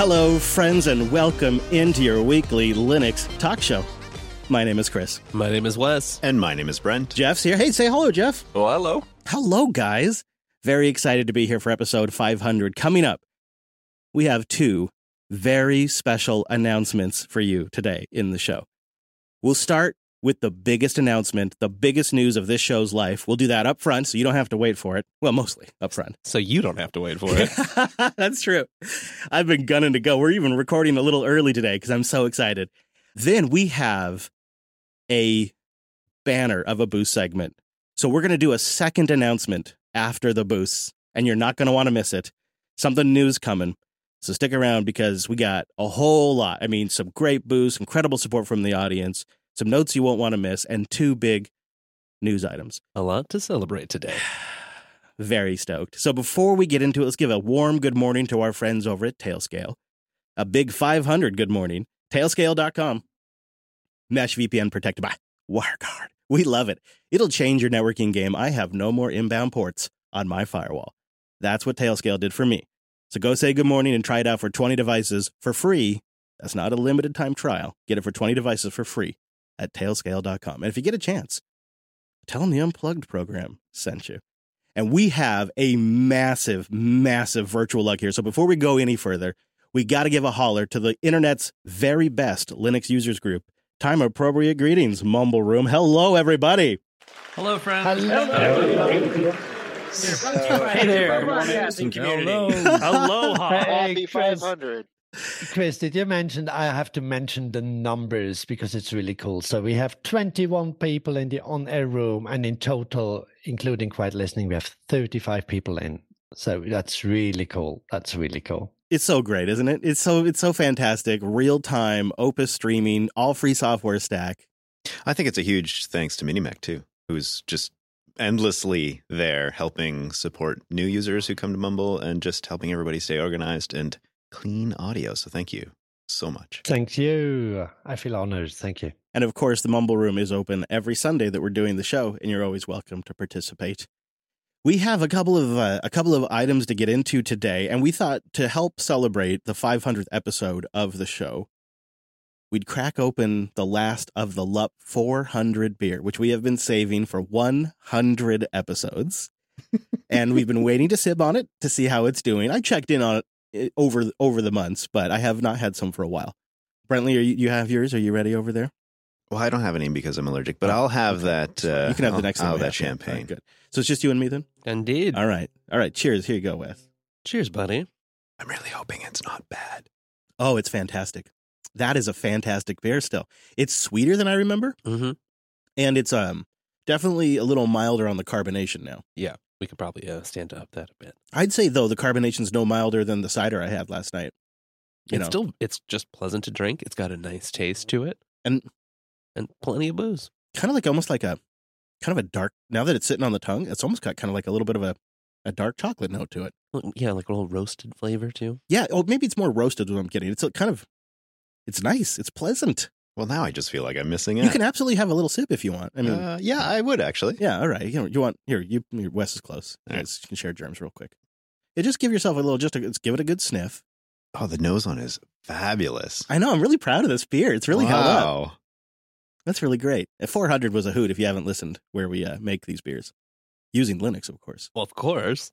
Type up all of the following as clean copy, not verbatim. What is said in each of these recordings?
Hello, friends, and welcome into your weekly Linux talk show. My name is Chris. My name is Wes. And my name is Brent. Jeff's here. Hey, say hello, Jeff. Oh, hello. Hello, guys. Very excited to be here for episode 500. Coming up, we have two very special announcements for you today in the show. We'll start with the biggest announcement, the biggest news of this show's life. We'll do that up front, so you don't have to wait for it. Well, mostly up front. So you don't have to wait for it. That's true. I've been gunning to go. We're even recording a little early today because I'm so excited. Then we have a banner of a boost segment. So we're going to do a second announcement after the boosts, and you're not going to want to miss it. Something new's coming. So stick around because we got a whole lot. I mean, some great boosts, incredible support from the audience, some notes you won't want to miss, and two big news items. A lot to celebrate today. Very stoked. So before we get into it, let's give a warm good morning to our friends over at Tailscale. A big 500 good morning. Tailscale.com. Mesh VPN protected by WireGuard. We love it. It'll change your networking game. I have no more inbound ports on my firewall. That's what Tailscale did for me. So go say good morning and try it out for 20 devices for free. That's not a limited time trial. Get it for 20 devices for free at Tailscale.com. And if you get a chance, tell them the Unplugged program sent you. And we have a massive, massive virtual lug here. So before we go any further, we got to give a holler to the internet's very best Linux users group. Time appropriate greetings, Mumble Room. Hello, everybody. Hello, friends. Hello. Hey there. Hello. Aloha. Happy 500. Chris, did you mention, I have to mention the numbers because it's really cool. So we have 21 people in the on-air room, and in total, including quiet listening, we have 35 people in. So that's really cool. That's really cool. It's so great, isn't it? It's so fantastic. Real time, Opus streaming, all free software stack. I think it's a huge thanks to Minimac, too, who's just endlessly there helping support new users who come to Mumble and just helping everybody stay organized and clean audio. So thank you so much. Thank you. I feel honored. Thank you. And of course, the Mumble Room is open every Sunday that we're doing the show, and you're always welcome to participate. We have a couple of items to get into today, and we thought to help celebrate the 500th episode of the show, we'd crack open the last of the LUP 400 beer, which we have been saving for 100 episodes. And we've been waiting to sip on it to see how it's doing. I checked in on it over the months, but I have not had some for a while. Brentley, you have yours? Are you ready over there? Well, I don't have any because I'm allergic, but I'll have that. You can have the next one. I'll have we that have. champagne. Right, good. So it's just you and me then? Indeed. All right. Cheers. Here you go, Wes. Cheers, buddy. I'm really hoping it's not bad. Oh, it's fantastic. That is a fantastic beer still. It's sweeter than I remember. Mm-hmm. And it's definitely a little milder on the carbonation now. Yeah, we could probably stand up that a bit. I'd say, though, the carbonation's no milder than the cider I had last night. It's just pleasant to drink. It's got a nice taste to it. And plenty of booze. kind of like almost like a kind of a dark, now that it's sitting on the tongue, it's almost got kind of like a little bit of a dark chocolate note to it. Yeah, like a little roasted flavor too. Yeah. Oh, maybe it's more roasted than I'm getting. It's it's nice. It's pleasant. Well, now I just feel like I'm missing out. You can absolutely have a little sip if you want. I mean, yeah, I would actually. yeah. All right. You want Wes is close. You guys can share germs real quick. Yeah, just give yourself a little, let's give it a good sniff. Oh, the nose one is fabulous. I know. I'm really proud of this beer. It's really held up. Wow. That's really great. 400 was a hoot if you haven't listened where we make these beers. Using Linux, of course. Well, of course.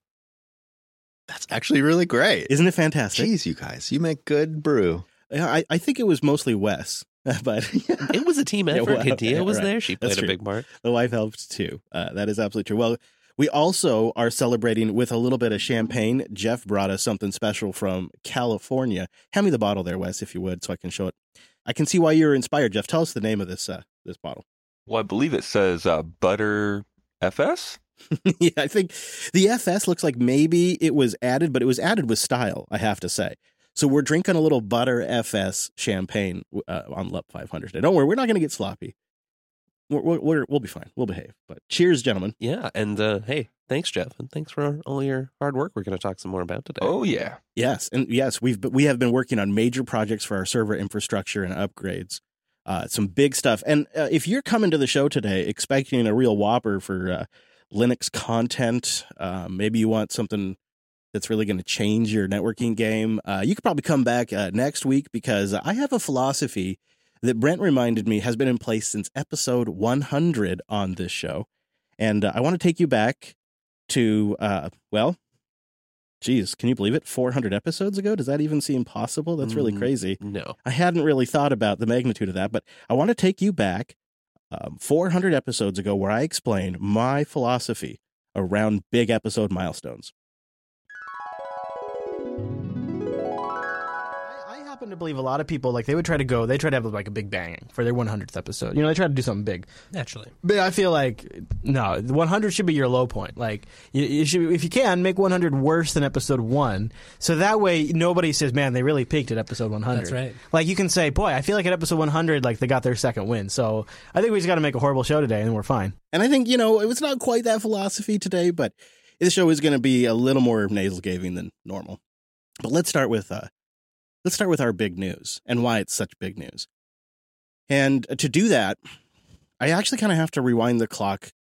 That's actually really great. Isn't it fantastic? Jeez, you guys, you make good brew. Yeah, I think it was mostly Wes, but It was a team Yeah, effort. well, Katia yeah, was right. there. She That's played a true. big part. the wife helped too. That is absolutely true. Well, we also are celebrating with a little bit of champagne. Jeff brought us something special from California. Hand me the bottle there, Wes, if you would, so I can show it. I can see why you're inspired, Jeff. Tell us the name of this bottle. Well, I believe it says Butter FS. Yeah, I think the FS looks like maybe it was added, but it was added with style, I have to say. So we're drinking a little Butter FS champagne on LUP 500 today. Don't worry, we're not going to get sloppy. We'll be fine. We'll behave. But cheers, gentlemen. Yeah, and hey, thanks, Jeff, and thanks for all your hard work. We're going to talk some more about today. Oh, yeah. Yes, and yes, we have been working on major projects for our server infrastructure and upgrades. Some big stuff. And if you're coming to the show today expecting a real whopper for Linux content, maybe you want something that's really going to change your networking game, you could probably come back next week, because I have a philosophy that Brent reminded me has been in place since episode 100 on this show. And I want to take you back to, geez, can you believe it? 400 episodes ago? Does that even seem possible? That's really crazy. No. I hadn't really thought about the magnitude of that, but I want to take you back 400 episodes ago, where I explained my philosophy around big episode milestones. I happen to believe a lot of people, like, they try to have like a big bang for their 100th episode. You know, they try to do something big. Naturally. But I feel like, no, the 100 should be your low point. Like, you should, if you can, make 100 worse than episode 1. So that way, nobody says, man, they really peaked at episode 100. That's right. Like, you can say, boy, I feel like at episode 100, like, they got their second win. So I think we just got to make a horrible show today, and we're fine. And I think, it was not quite that philosophy today, but this show is going to be a little more nasal-gaving than normal. But let's start with our big news and why it's such big news. And to do that, I actually kind of have to rewind the clock,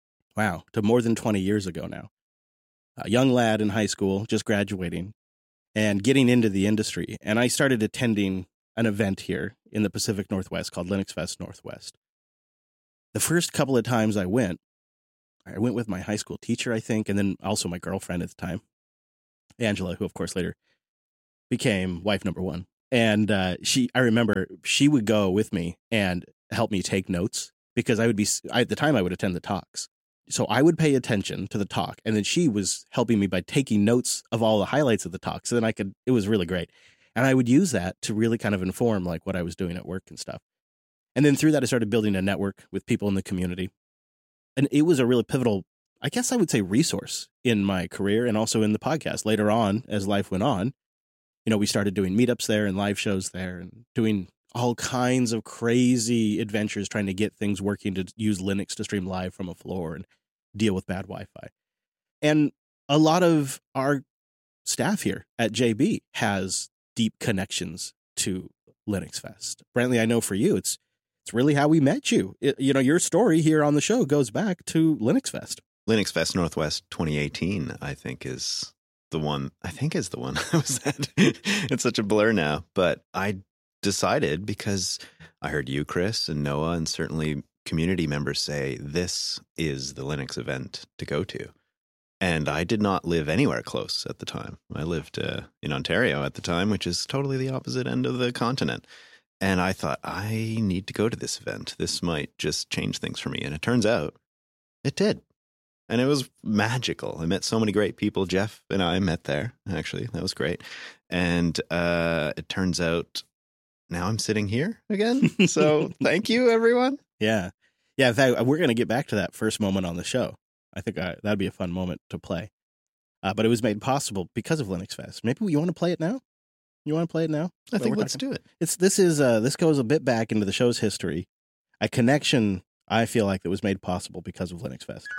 to more than 20 years ago now. A young lad in high school, just graduating and getting into the industry. And I started attending an event here in the Pacific Northwest called Linux Fest Northwest. The first couple of times I went with my high school teacher, I think, and then also my girlfriend at the time, Angela, who of course later became wife number one. And I remember she would go with me and help me take notes, because at the time I would attend the talks. So I would pay attention to the talk, and then she was helping me by taking notes of all the highlights of the talk. So then it was really great. And I would use that to really kind of inform like what I was doing at work and stuff. And then through that, I started building a network with people in the community. And it was a really pivotal, I guess I would say, resource in my career and also in the podcast. Later on, as life went on, we started doing meetups there and live shows there and doing all kinds of crazy adventures trying to get things working to use Linux to stream live from a floor and deal with bad Wi-Fi. And a lot of our staff here at JB has deep connections to Linux Fest. Brantley, I know for you, it's really how we met you. Your story here on the show goes back to Linux Fest. Linux Fest Northwest 2018, I think is the one I was at. It's such a blur now, but I decided, because I heard you, Chris, and Noah, and certainly community members say this is the Linux event to go to. And I did not live anywhere close at the time. I lived in Ontario at the time, which is totally the opposite end of the continent. And I thought, I need to go to this event. This might just change things for me. And it turns out it did. And it was magical. I met so many great people. Jeff and I met there, actually. That was great. And it turns out now I'm sitting here again. So thank you, everyone. Yeah. Yeah. In fact, we're going to get back to that first moment on the show. I think that'd be a fun moment to play. But it was made possible because of Linux Fest. Maybe you want to play it now? You want to play it now? I think let's do it. This goes a bit back into the show's history. A connection, I feel like, that was made possible because of Linux Fest.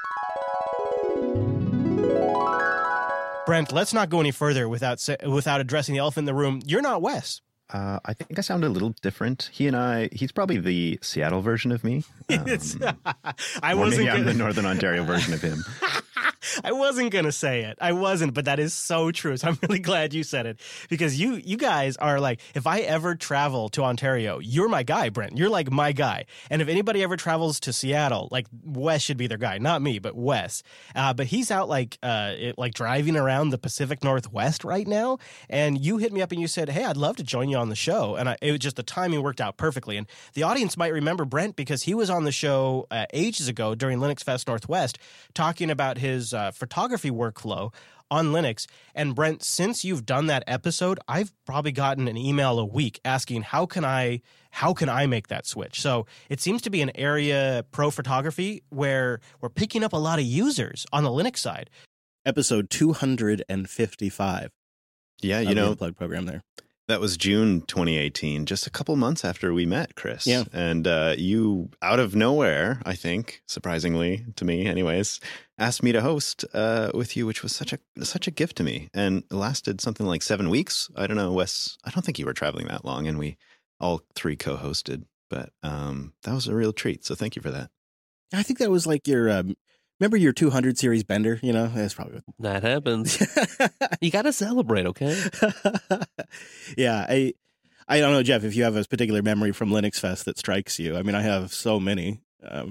Brent, let's not go any further without addressing the elephant in the room. You're not Wes. I think I sound a little different. He's probably the Seattle version of me. I'm the Northern Ontario version of him. I wasn't going to say it. I wasn't, but that is so true. So I'm really glad you said it, because you guys are like, if I ever travel to Ontario, you're my guy, Brent. You're like my guy. And if anybody ever travels to Seattle, like, Wes should be their guy. Not me, but Wes. But he's out like driving around the Pacific Northwest right now. And you hit me up and you said, hey, I'd love to join you on the show. And it was just the timing worked out perfectly. And the audience might remember Brent because he was on the show ages ago during Linux Fest Northwest talking about his photography workflow on Linux. And Brent, since you've done that episode, I've probably gotten an email a week asking how can I make that switch. So it seems to be an area, pro photography, where we're picking up a lot of users on the Linux side. Episode 255. Yeah, the Unplugged program there. That was June 2018, just a couple months after we met, Chris. Yeah. And you, out of nowhere, I think, surprisingly to me anyways, asked me to host with you, which was such a gift to me. And it lasted something like 7 weeks. I don't know, Wes, I don't think you were traveling that long, and we all three co-hosted. But that was a real treat, so thank you for that. I think that was like your Remember your 200 series bender? You know, that's probably That happens. You got to celebrate, okay? Yeah, I don't know, Jeff, if you have a particular memory from Linux Fest that strikes you. I mean, I have so many.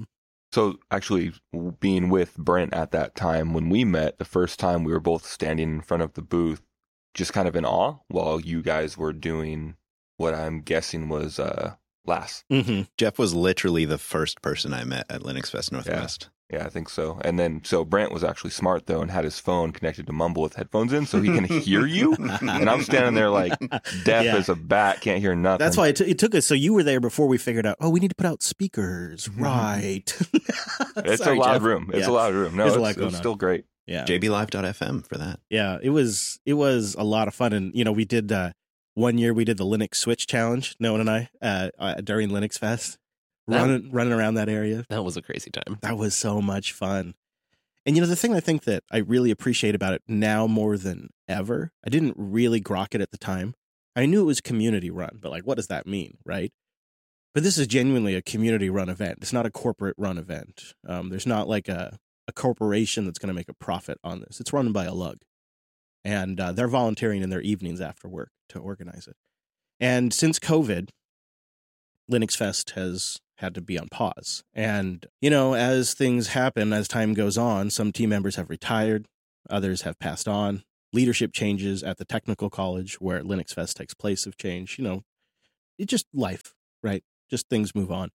So actually, being with Brent at that time when we met, the first time we were both standing in front of the booth, just kind of in awe while you guys were doing what I'm guessing was LAS. Mm-hmm. Jeff was literally the first person I met at Linux Fest Northwest. Yeah, I think so. And then, so Brent was actually smart, though, and had his phone connected to Mumble with headphones in so he can hear you. And I'm standing there like deaf Yeah. as a bat, can't hear nothing. That's why it took us. So you were there before we figured out, we need to put out speakers. Right. It's Sorry, a loud Jeff. room. It's Yeah. a loud room. No, There's a it's, lot it's going on. still great. Yeah. JBLive.fm for that. Yeah. It was a lot of fun. And, we did, one year we did the Linux Switch Challenge, Noah and I, during Linux Fest, running around that area. That was a crazy time. That was so much fun. And, the thing I think that I really appreciate about it now more than ever, I didn't really grok it at the time. I knew it was community run, but what does that mean, right? But this is genuinely a community run event. It's not a corporate run event. There's not like a corporation that's going to make a profit on this. It's run by a lug. And they're volunteering in their evenings after work to organize it. And since COVID, Linux Fest has had to be on pause. And, as things happen, as time goes on, some team members have retired, others have passed on. Leadership changes at the technical college where Linux Fest takes place have changed. It's just life, right? Just things move on.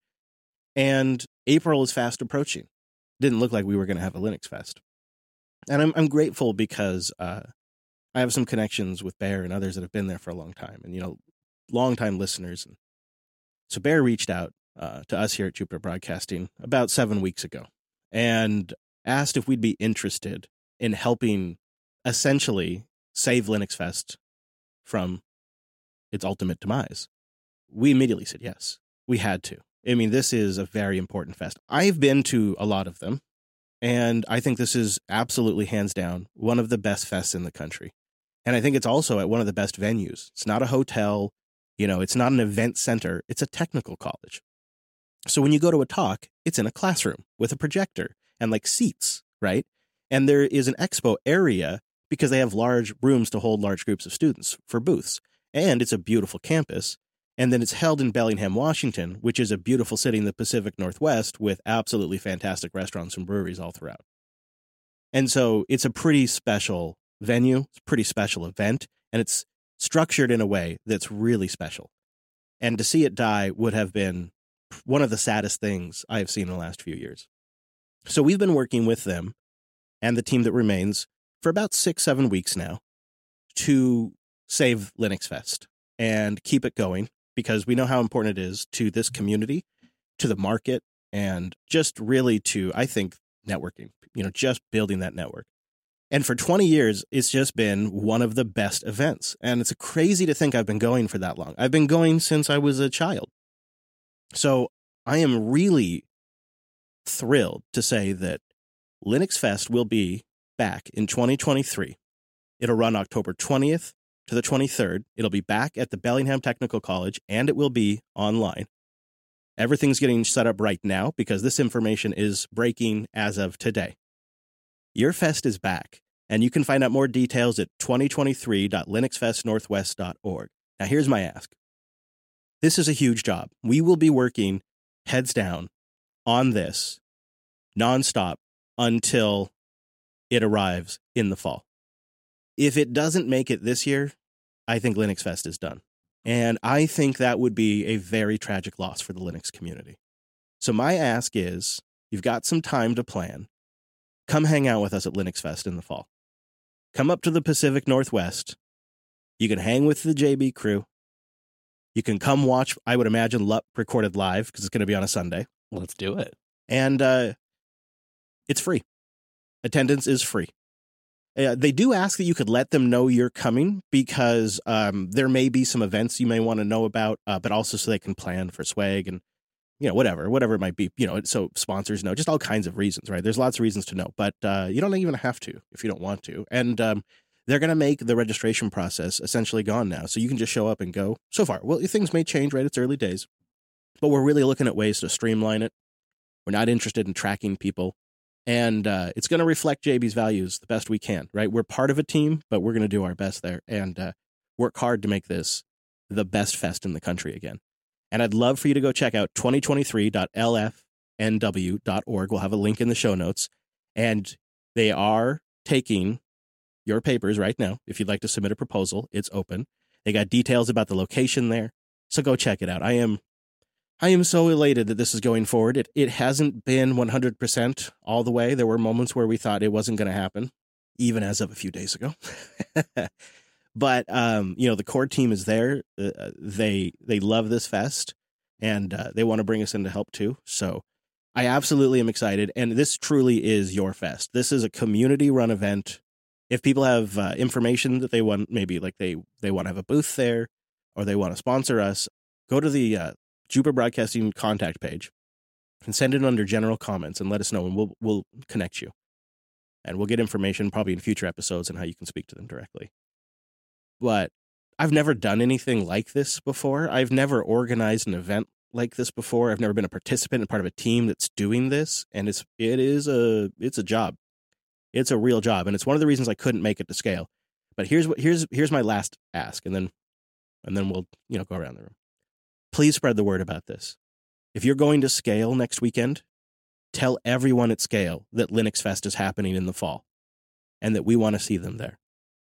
And April is fast approaching. Didn't look like we were going to have a Linux Fest. And I'm grateful because I have some connections with Bear and others that have been there for a long time and, long-time listeners. And so Bear reached out to us here at Jupiter Broadcasting about 7 weeks ago and asked if we'd be interested in helping essentially save Linux Fest from its ultimate demise. We immediately said yes. We had to. I mean, this is a very important fest. I've been to a lot of them, and I think this is absolutely, hands down, one of the best fests in the country. And I think it's also at one of the best venues. It's not a hotel. It's not an event center. It's a technical college. So when you go to a talk, it's in a classroom with a projector and seats, right? And there is an expo area because they have large rooms to hold large groups of students for booths. And it's a beautiful campus. And then it's held in Bellingham, Washington, which is a beautiful city in the Pacific Northwest with absolutely fantastic restaurants and breweries all throughout. And so it's a pretty special venue. It's a pretty special event. And it's structured in a way that's really special. And to see it die would have been one of the saddest things I have seen in the last few years. So we've been working with them and the team that remains for about 6-7 weeks now to save Linux Fest and keep it going because we know how important it is to this community, to the market, and just really to, I think, networking, just building that network. And for 20 years, it's just been one of the best events. And it's crazy to think I've been going for that long. I've been going since I was a child. So I am really thrilled to say that Linux Fest will be back in 2023. It'll run October 20th to the 23rd. It'll be back at the Bellingham Technical College, and it will be online. Everything's getting set up right now because this information is breaking as of today. Your fest is back, and you can find out more details at 2023.linuxfestnorthwest.org. Now, here's my ask. This is a huge job. We will be working heads down on this nonstop until it arrives in the fall. If it doesn't make it this year, I think Linux Fest is done. And I think that would be a very tragic loss for the Linux community. So my ask is, you've got some time to plan. Come hang out with us at Linux Fest in the fall. Come up to the Pacific Northwest. You can hang with the JB crew. You can come watch, I would imagine, LUP recorded live because it's going to be on a Sunday. Let's do it. And it's free. Attendance is free. They do ask that you could let them know you're coming because there may be some events you may want to know about, but also so they can plan for swag and, whatever it might be, so sponsors know, just all kinds of reasons, right? There's lots of reasons to know, but you don't even have to if you don't want to. And they're going to make the registration process essentially gone now. So you can just show up and go. So far, well, things may change, right? It's early days, but we're really looking at ways to streamline it. We're not interested in tracking people. And it's going to reflect JB's values the best we can, right? We're part of a team, but we're going to do our best there and work hard to make this the best fest in the country again. And I'd love for you to go check out 2023.lfnw.org. We'll have a link in the show notes. And they are taking your papers right now. If you'd like to submit a proposal, it's open. They got details about the location there. So go check it out. I am so elated that this is going forward. It hasn't been 100% all the way. There were moments where we thought it wasn't going to happen, even as of a few days ago. But, the core team is there. They love this fest, and they want to bring us in to help too. So I absolutely am excited. And this truly is your fest. This is a community-run event. If people have information that they want, maybe like they want to have a booth there or they want to sponsor us, go to the Jupiter Broadcasting contact page and send it under general comments and let us know, and we'll connect you. And we'll get information probably in future episodes on how you can speak to them directly. But I've never done anything like this before. I've never organized an event like this before. I've never been a participant and part of a team that's doing this, and it's a job. It's a real job, and it's one of the reasons I couldn't make it to scale. But here's my last ask, and then we'll go around the room. Please spread the word about this. If you're going to Scale next weekend, tell everyone at Scale that Linux Fest is happening in the fall, and that we want to see them there.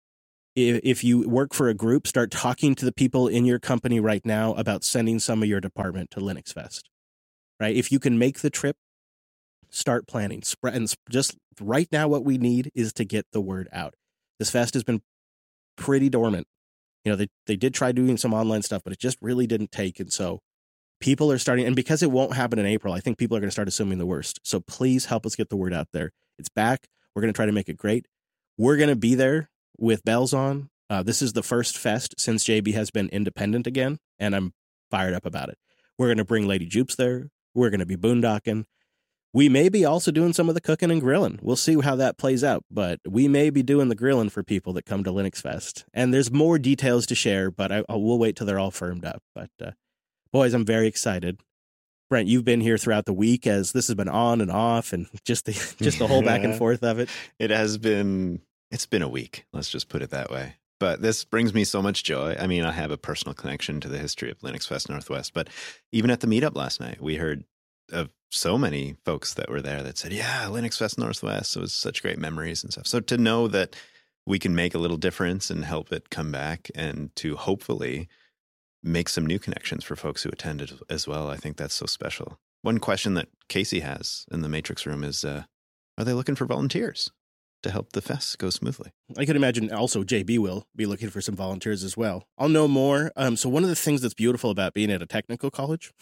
If you work for a group, start talking to the people in your company right now about sending some of your department to Linux Fest. Right? If you can make the trip, start planning. And just right now, what we need is to get the word out. This fest has been pretty dormant. They did try doing some online stuff, but it just really didn't take. And so people are starting, and because it won't happen in April, I think people are going to start assuming the worst. So please help us get the word out there. It's back. We're going to try to make it great. We're going to be there with bells on. This is the first fest since JB has been independent again, and I'm fired up about it. We're going to bring Lady Jupes there. We're going to be boondocking. We may be also doing some of the cooking and grilling. We'll see how that plays out, but we may be doing the grilling for people that come to Linux Fest. And there's more details to share, but we'll wait till they're all firmed up. But boys, I'm very excited. Brent, you've been here throughout the week as this has been on and off, and just the whole back and forth of it. It's been a week. Let's just put it that way. But this brings me so much joy. I mean, I have a personal connection to the history of Linux Fest Northwest, but even at the meetup last night, we heard of so many folks that were there that said, yeah, Linux Fest Northwest, it was such great memories and stuff. So to know that we can make a little difference and help it come back, and to hopefully make some new connections for folks who attended as well, I think that's so special. One question that Casey has in the Matrix room is, are they looking for volunteers to help the fest go smoothly? I could imagine also JB will be looking for some volunteers as well. I'll know more. So one of the things that's beautiful about being at a technical college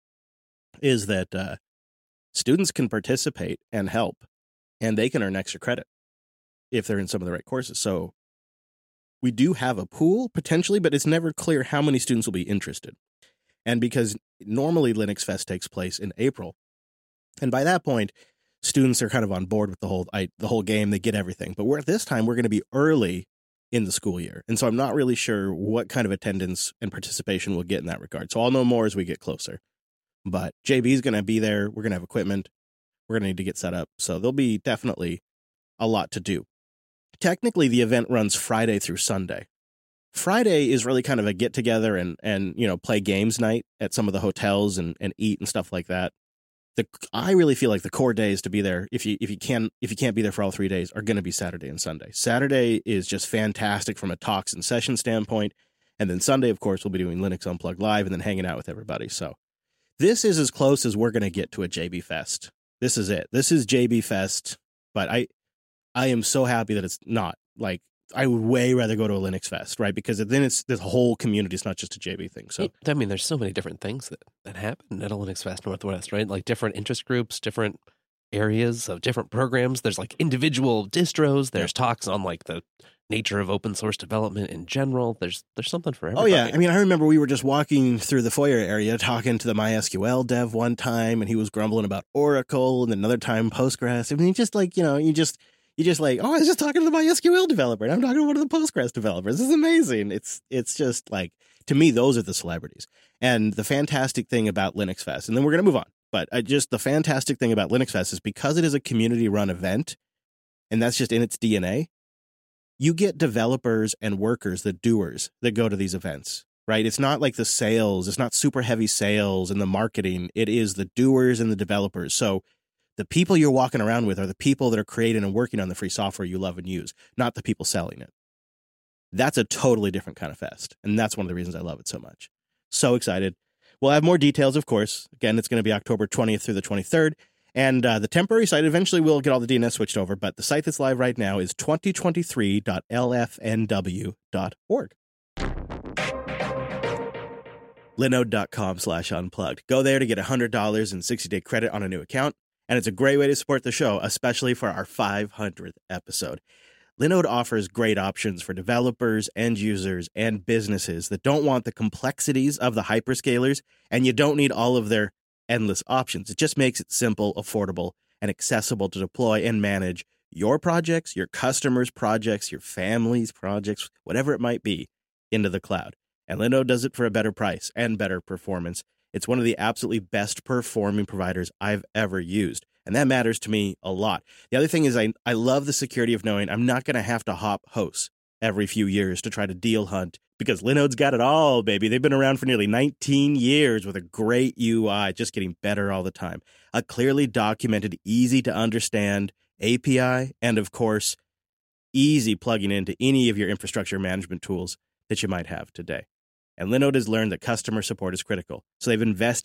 is that students can participate and help, and they can earn extra credit if they're in some of the right courses. So we do have a pool potentially, but it's never clear how many students will be interested. And because normally Linux Fest takes place in April, and by that point, students are kind of on board with the whole game. They get everything. But this time we're going to be early in the school year. And so I'm not really sure what kind of attendance and participation we'll get in that regard. So I'll know more as we get closer. But JB's going to be there. We're going to have equipment. We're going to need to get set up. So there'll be definitely a lot to do. Technically, the event runs Friday through Sunday. Friday is really kind of a get together and play games night at some of the hotels and eat and stuff like that. I really feel like the core days to be there, if you can't be there for all 3 days, are going to be Saturday and Sunday. Saturday is just fantastic from a talks and session standpoint. And then Sunday, of course, we'll be doing Linux Unplugged Live and then hanging out with everybody. So this is as close as we're going to get to a JB Fest. This is it. This is JB Fest. But I am so happy that it's not. Like, I would way rather go to a Linux Fest, right? Because then it's the whole community. It's not just a JB thing. So I mean, there's so many different things that happen at a Linux Fest Northwest, right? Like different interest groups, different areas of different programs. There's like individual distros. There's talks on like the nature of open source development in general. There's something for everybody. Oh yeah, I mean, I remember we were just walking through the foyer area talking to the MySQL dev one time, and he was grumbling about Oracle, and another time Postgres. I mean, just like you just like, oh, I was just talking to the MySQL developer, and I'm talking to one of the Postgres developers. This is amazing. It's just like, to me, those are the celebrities. And the fantastic thing about Linux Fest, and then we're going to move on, but just the fantastic thing about Linux Fest is because it is a community-run event, and that's just in its DNA, you get developers and workers, the doers, that go to these events, right? It's not like the sales. It's not super heavy sales and the marketing. It is the doers and the developers. So the people you're walking around with are the people that are creating and working on the free software you love and use, not the people selling it. That's a totally different kind of fest. And that's one of the reasons I love it so much. So excited. We'll have more details, of course. Again, it's going to be October 20th through the 23rd. And the temporary site, eventually we'll get all the DNS switched over, but the site that's live right now is 2023.lfnw.org. Linode.com/unplugged. Go there to get $100 in 60-day credit on a new account. And it's a great way to support the show, especially for our 500th episode. Linode offers great options for developers, end users, and businesses that don't want the complexities of the hyperscalers, and you don't need all of their endless options. It just makes it simple, affordable, and accessible to deploy and manage your projects, your customers' projects, your family's projects, whatever it might be, into the cloud. And Linode does it for a better price and better performance. It's one of the absolutely best performing providers I've ever used. And that matters to me a lot. The other thing is I love the security of knowing I'm not going to have to hop hosts every few years to try to deal hunt, because Linode's got it all, baby. They've been around for nearly 19 years with a great UI, just getting better all the time. A clearly documented, easy to understand API, and of course, easy plugging into any of your infrastructure management tools that you might have today. And Linode has learned that customer support is critical. So they've invested